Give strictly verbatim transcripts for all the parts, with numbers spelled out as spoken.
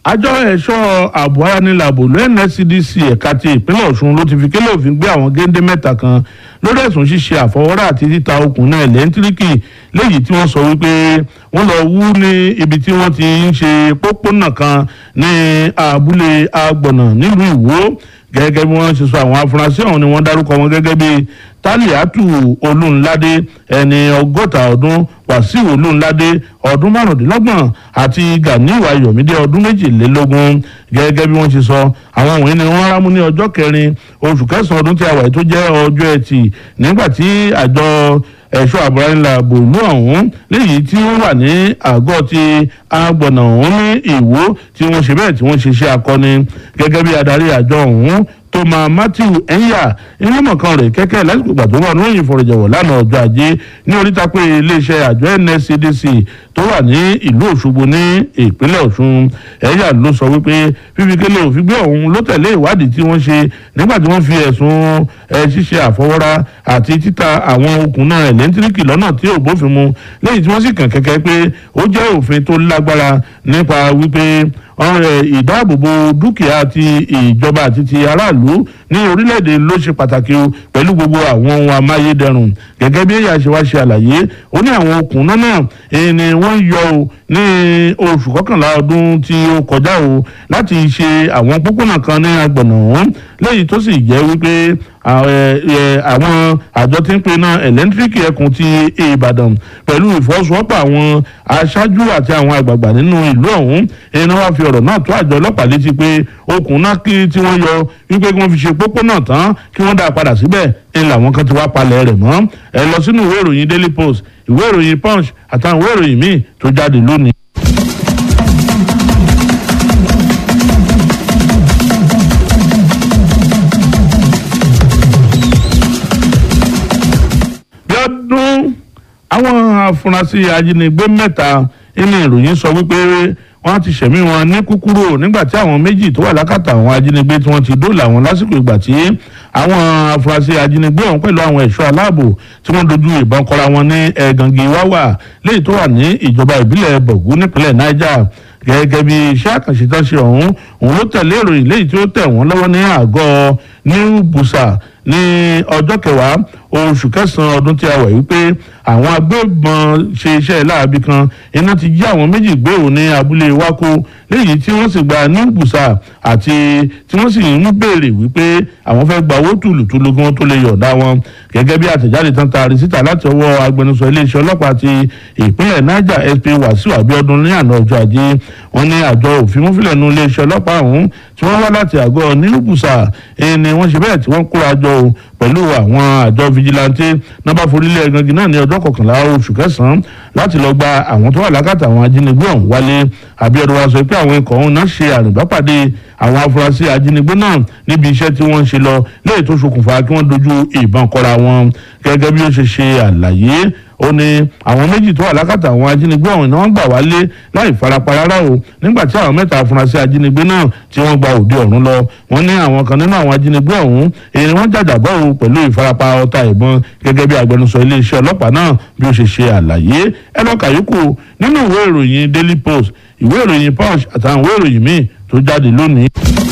àjọ ẹ̀ṣọ́ ààbò ayanilàbò ló N S C D C ẹ̀ka ti ìpínlẹ̀ Ọ̀ṣun ló ti fi kélé òfin gbé àwọn géńdé mẹ́ta kan lórí ẹ̀sùn ṣíṣe àfọwọ́rá àti títa okùn náà ẹ̀lẹ́ńtíríkì léyìí tí wọ́n sọ wípé wọ́n lọ wú ní ibi tí wọ́n ti ń ṣe pópónà kan ní abúlé agbọ̀nà nílùú Ìwó. Gẹ́gẹ́ bí wọ́n ṣe sọ, àwọn afurasí ọ̀hún ni wọ́n dárúkọ wọn gẹ́gẹ́ bí Taliatu Olúnládé ẹni ọgọ́ta ọdún, Wàsíù Olúnládé ọdún márùndínlọ́gbọ̀n àti Ganiu Ayọ̀mídé ọdún méjìlélógún. Gẹ́gẹ́ bí wọ́n ṣe sọ, àwọn wọ̀nyí ni wọ́n rámú ní ọjọ́ kẹrin oṣù kẹsàn-án ọdún tí a wà yìí tó jẹ́ ọjọ́ Ẹtì, nígbà tí àjọ ẹ̀ṣọ́ àbúránilàbò ìlú ọ̀hún léyìí tí wọ́n wà ní àgọ́ ti agbọ̀nà ọ̀hún ní Ìwó tí wọ́n ṣe bẹ́ẹ̀ tí wọ́n ṣe iṣẹ́ akọni. Gẹ́gẹ́ bí adarí àjọ ọ̀hún Thomas Matthew Enya ìrìnmọ̀kan rẹ̀ kẹ́kẹ́ lásìkò ìgbà tó wà ní òyìn ìfọ̀rọ̀jẹ̀wọ̀ lánàá ọjọ́ Ajé ní oríta pé iléeṣẹ́ àjọ N S C D C tó wà ní ìlú Òṣogbo ní ìpínlẹ̀ Ọ̀ṣun. Enya ló sọ wípé fífi kélé òfin gbé ọ̀hún ló tẹ̀lé ìwádìí tí wọ́n ṣe nígbà tí wọ́n fi ẹ̀sùn ṣíṣe àfọwọ́rá àti títa àwọn okùn náà ẹ̀lẹ́ńtíríkì lọ́nà tí ò bófin mu, lẹ́yìn tí wọ́n sì kàn kẹ́kẹ́ pé ó jẹ́ òfin tó lágbára nípa wípé ọ̀rẹ́ ìdáàbòbò dúkìá ti ìjọba àti ti aráàlú ní orílẹ̀-èdè ló ṣe pàtàkì o pẹ̀lú gbogbo àwọn ohun amáyédẹrùn. Gẹ́gẹ́ bí èyí ṣe wá ṣe àlàyé, ó ní àwọn okùn náà náà ni wọ́n yọ o ní oṣù kọkànlá ọdún tí ó kọjá o láti ṣe àwọn pópónà kan ní agbọ̀nà ọ̀hún, lẹ́yìn tó sì jẹ́ wípé àwọn àjọ tí ń pe náà ẹ̀lẹ́ńtíríkì ẹkùn ti Ìbàdàn pẹ̀lú ìfọwọ́sowọ́pọ̀ àwọn aṣáájú àti àwọn àgbààgbà nínú ìlú ọ̀hún iná wá fi ọ̀rọ̀ náà tó àjọ ọlọ́pàá létí pé okùn náà kí tí wọ́n yọ wípé kí wọ́n fi ṣe pópónà tán kí wọ́n dá a padà síbẹ̀ ń làwọn kan ti wá palẹ̀ rẹ̀ mọ́. Ẹ lọ sínú ìwé ìròyìn Daily Post, ìwé ìròyìn Punch àtàwọn ìwé ìròyìn míì tó jáde lónìí. Àwọn afurasí ajínigbé mẹ́ta nínú ìròyìn sọ wípé wọ́n ti ṣẹ̀mí wọn ní kúkúrò nígbà tí àwọn méjì tó wà lákàtà àwọn ajínigbé tí wọ́n ti dóòlà wọn lásìkò ìgbà tí àwọn afurasí ajínigbé ọ̀hún pẹ̀lú àwọn ẹ̀ṣọ́ aláàbò tí wọ́n dojú ìbọn kọra wọn ní ẹ̀gàngì wáwà léyìí tó wà ní ìjọba ìbílẹ̀ Bọ̀gú nípínlẹ̀ Niger. Gẹ́gẹ́ bí iṣẹ́ àkànṣe tán ṣe ọ̀hún òun ló tẹ̀lé ìròyìn léyìí tí ó tẹ̀ wọ́n lọ́wọ́ ní àgọ́ New Busa ní ọjọ́ kẹwàá oṣù kẹsàn-án ọdún tí a wà yìí pé àwọn agbébọn ṣe iṣẹ́ láabi kan iná ti jí àwọn méjì gbé òun ní abúlé Wákó léyìí tí wọ́n sì gba New Busa àti tí wọ́n sì ń béèrè wípé àwọn fẹ́ gba owó tùlùtùlù kí wọ́n tó lè yọ̀ọ̀dá wọn. Gẹ́gẹ́ bí àtẹ̀jáde tán taari síta láti ọwọ́ agbẹnusọ iléeṣẹ́ ọlọ́pàá ti ìpínlẹ̀ Niger S P Wàsíù Abíọ́dún ní àná ọjọ́ Ajé, wọ́n ní àjọ òfin múfilẹ̀ nu iléeṣẹ́ ọlọ́pàá ọ̀hún tí wọ́n wá láti àgọ́ New Busa ni wọ́n ṣe bẹ́ẹ̀ tí wọ́n kóra jọ pẹ̀lú àwọn àjọ fìjìláńtì nọ́bà forílẹ̀ ẹ̀gàngì náà ní ọjọ́ kọkànlá oṣù kẹsàn-án láti lọ gba àwọn tó wà lákàtà àwọn ajínigbé ọ̀hún wálé. Abíọ́dún wa sọ pé àwọn ikọ̀ ọ̀hún náà ṣe àrùbápàdé àwọn afurasí ajínigbé náà níbi iṣẹ́ tí wọ́n ń ṣe lọ léyìí tó ṣokùnfà kí wọ́n dojú ìbọn kọra wọn. Gẹ́gẹ́ bí ó ṣe ṣe àlàyé, ó ní àwọn méjì tó wà lákàtà àwọn ajínigbé ọ̀hún ni wọ́n gbà wálé láì farapa rárá o nígbà tí àwọn mẹ́ta afurasí ajínigbé náà tí wọ́n gba òde ọ̀run lọ. Wọ́n ní àwọn kan nínú àwọn ajínigbé ọ̀hún èyí ni wọ́n jàjàbọ́ o pẹ̀lú ìfarapa ọta ìbọn gẹ́gẹ́ bí agbẹnusọ iléeṣẹ́ ọlọ́pàá náà bí ó ṣe ṣe àlàyé. ẹ lọ kàyókù nínú ìwé ìròyìn Daily Post, ìwé ìròyìn Punch àtàwọn ìwé ìròyìn míì tó jáde lónìí.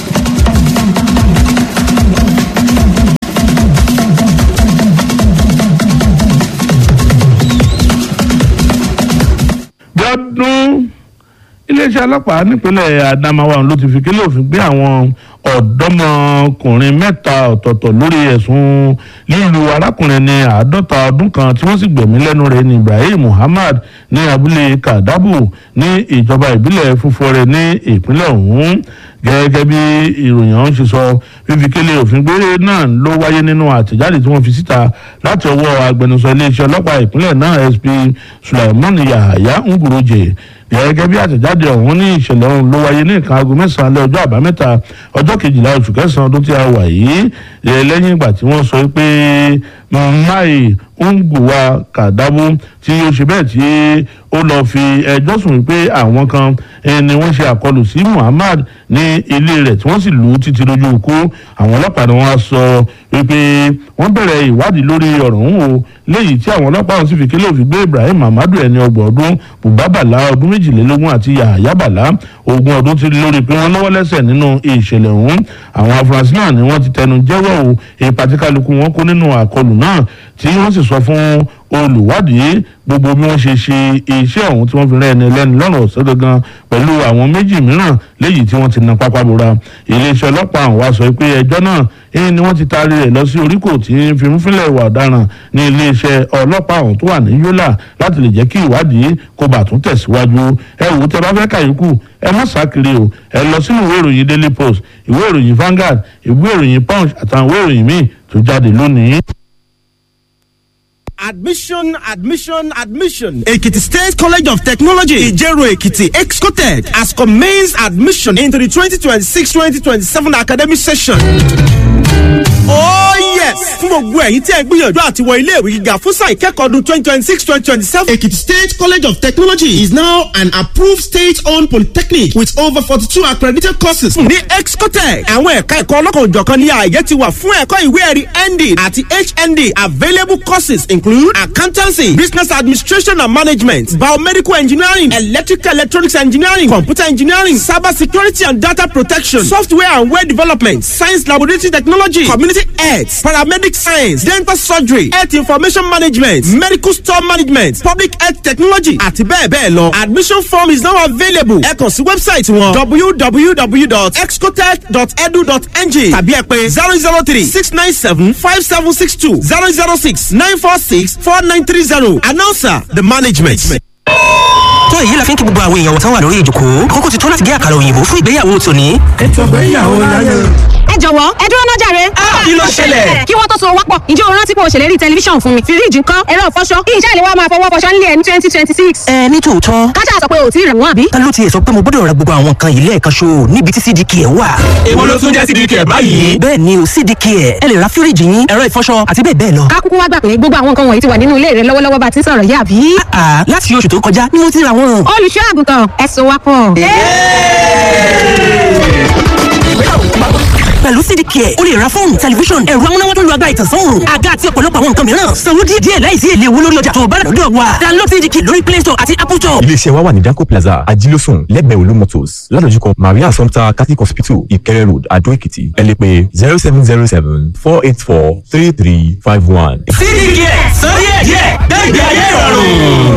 Iléeṣẹ́ ọlọ́pàá nípínlẹ̀ Adamawa ló ti fi kélé òfin gbé àwọn ọ̀dọ́mọkùnrin mẹ́ta ọ̀tọ̀ọ̀tọ̀ lórí ẹ̀sùn lílu arákùnrin ní àádọ́ta ọdún kan tí wọ́n sì gbẹ̀mí lẹ́nu rẹ̀ ní Ibrahim Muhammad ní abúlé Kadabu ní ìjọba ìbílẹ̀ Fúfọrẹ ní ìpínlẹ̀ ọ̀hún. Gẹ́gẹ́ bí ìròyìn ọ̀hún ṣe sọ, fífi kélé òfin gbére náà ló wáyé nínú àtẹ̀jáde tí wọ́n fi síta láti ọwọ́ agbẹnusọ iléeṣẹ́ ọlọ́pàá ìpínlẹ̀ náà S P Sulaiman Yahaya Nguroje. Gẹ́gẹ́ bí àtẹ̀jáde ọ̀hún ní ìṣẹ̀lẹ̀ ọ̀hún ló wáyé ní nǹkan aago mẹ́sàn-án lé ọjọ́ àbámẹ́ta ọjọ́ kejìlá oṣù kẹsàn-án ọdún tí a wà yìí, lẹ́yìn ìgbà tí wọ́n sọ pé Mai Nguwa Kadabu tí ó ṣe bẹ́ẹ̀ tí ó lọ fi ẹjọ́ sùn pé àwọn kan ni wọ́n ṣe àkọlù sí Muhammad ní ilé rẹ̀ tí wọ́n sì lù ú títí lójú ikú. àwọn ọlọ́pàá ni wọ́n sọ wípé wọ́n bẹ̀rẹ̀ ìwádìí lórí ọ̀rọ̀ ọ̀hún o léyìí tí àwọn ọlọ́pàá ọ̀hún sì fi kélé òfin gbé Ibrahim Muhammadu ẹni ọgbọ̀n ọdún, Buba Bala ọdún méjìlélógún àti Yahaya Bala ogún ọdún ti lórí pé wọ́n lọ́wọ́ lẹ́sẹ̀ nínú ìṣẹ̀lẹ̀ ọ̀hún. àwọn afurasí náà ni wọ́n ti tẹnu jẹ́wọ́ o ipa tí kálukú wọn kó nínú àkọlù náà tí wọ́n sì sọ fún olùwádìí gbogbo bí wọ́n ṣe ṣe iṣẹ́ ọ̀hún tí wọ́n fi rẹ́ ẹni ẹlẹ́ni lọ́rùn ọ̀sẹ̀ gangan pẹ̀lú àwọn méjì mìíràn léyìí tí wọ́n ti na pápá bora. iléeṣẹ́ ọlọ́pàá àwọn wa sọ pé ẹjọ́ náà èyí ni wọ́n ti taari rẹ̀ lọ sí oríkò tí ń fi ń fílẹ̀ ìwà ọ̀daràn ní iléeṣẹ́ ọlọ́pàá ọ̀hún tó wà ní Yólà láti lè jẹ́ kí ìwádìí kó bà tún tẹ̀síwájú. ẹ wò ó tẹ bá fẹ́ kàyíkù ẹ má sákiri o ẹ lọ sínú ìwé ìròyìn Daily Post, ìwé ìròyìn Vanguard, ìwé ìròyìn Punch àtàwọn ìwé ìròyìn míì tó jáde lónìí. Admission, admission, admission. Ekiti State College of Technology, Ijero Ekiti, Excotech, has commenced admission into the twenty twenty-six twenty twenty-seven academic session. Oh yes! Fún gbogbo ẹ̀yin tí ẹ gbìyànjú àti wọ ilé ìwé gíga fún sáà ìkẹ́kọ̀ọ́ ọdún twenty twenty-six twenty twenty-seven. Ekiti State College of Technology is now an approved state-owned polytechnic with over forty-two accredited courses. Ní Excotech, àwọn ẹ̀ka ẹ̀kọ́ ọlọ́kan òjọ̀kan ní ààyè ti wà fún ẹ̀kọ́ ìwé ẹ̀rí N D àti H N D. Available courses include accountancy, business administration and management, biomedical engineering, electrical electronics engineering, computer engineering, cyber security and data protection, software and web development, science laboratory technology, community health, paramedic science, dental surgery, health information management, medical store management, public health technology, àti bẹ́ẹ̀ bẹ́ẹ̀ lọ. Admission form is now available. Ẹ kàn sí wẹ́bsáìtì wọn w w w dot excotech dot e d u dot n g tàbí ẹ pè zero zero three six nine seven five seven six two zero zero six nine four six four nine three zero. Announcer the management. tó èyí la fi ń kí gbogbo àwọn èèyàn wọ̀tán wà lórí ìjòkó kókó ti tó láti gé àkàrà òyìnbó fún ìgbéyàwó tòní. ètò ìgbéyàwó láyé. ẹ jọ̀wọ́ ẹ dúró náà jàre. kí ló ṣẹlẹ̀? kí wọ́n tó so wápọ̀ ǹjẹ́ o rántí pé o ṣèlérí tẹlifíṣàn fún mi fíríjì ńkọ́ ẹ̀rọ ìfọṣọ kí iṣẹ́ ìléwọ́ máa fọwọ́ fọṣọ nílé ẹ̀ ní twenty twenty six. ẹ ní tòótọ́. kájà sọ pé o ti rẹ̀ wọ́n àbí. ta ló tiẹ̀ sọ pé mo gbọ́dọ̀ ra gbogbo àwọn nǹkan yìí lẹ́ẹ̀kan ṣo níbi tí C D K ẹ̀ wà. èwo ló tún jẹ́ C D K ẹ̀ báyìí. bẹ́ẹ̀ ni o C D K ẹ̀ ẹ lè ra fíríjì yín ẹ̀rọ ìfọṣọ àti bẹ́ẹ̀ bẹ́ẹ̀ lọ. ká kúkú wá gbà pé gbogbo àwọn nǹkan wọ̀nyí ti wà nínú ilé rẹ lọ́wọ́lọ́wọ́ bá ti ń sọ̀rọ̀ yìí àbí. àà láti oṣù tó kọjá ni mo ti ra wọn. olùṣọ́ àgùntàn ẹ so wá pọ̀. pẹ̀lú C D K ẹ̀ o lè ra fóònù tẹlifíṣọ̀n ẹ̀rọ amúnáwá tó lu agbára ìtànsán àga àti ọ̀pọ̀lọpọ̀ àwọn nǹkan mìíràn sanwó díẹ̀ díẹ̀ láìsí èlé owó lórí ọjà tó bá rà lọ́dọ̀ wa. download C D K lórí Play Store àti Apple Store. iléeṣẹ́ wa wà ní Danco Plaza Ajílósùn lẹ́gbẹ̀ẹ́ Olú Motors ládojúkọ Maria Assumpta Catholic Hospital Ìkẹrẹ Road Adó Èkìtì. ẹ lè pè zero seven zero seven four eight four three three five one. C D K sọ díẹ̀ díẹ̀ gbẹ́gbẹ́ ayé ìrọ̀rùn.